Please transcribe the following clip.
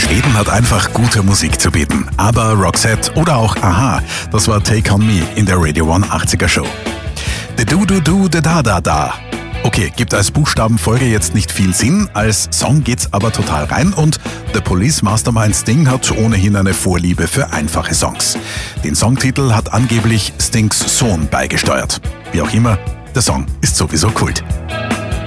Schweden hat einfach gute Musik zu bieten. Aber Roxette oder auch Aha, das war Take On Me in der Radio 1 80er Show. De du du du de da da da. Okay, gibt als Buchstabenfolge jetzt nicht viel Sinn, als Song geht's aber total rein und The Police Mastermind Sting hat ohnehin eine Vorliebe für einfache Songs. Den Songtitel hat angeblich Stings Sohn beigesteuert. Wie auch immer, der Song ist sowieso Kult.